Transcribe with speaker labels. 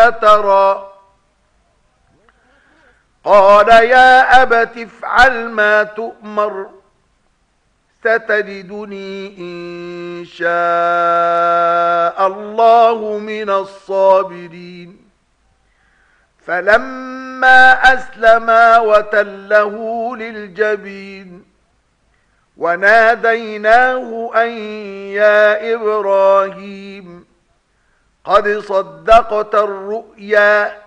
Speaker 1: ولا ترى قال يا أبت افعل ما تؤمر ستجدني إن شاء الله من الصابرين فلما أسلما وتله للجبين وناديناه أن يا إبراهيم قد صدقت الرؤيا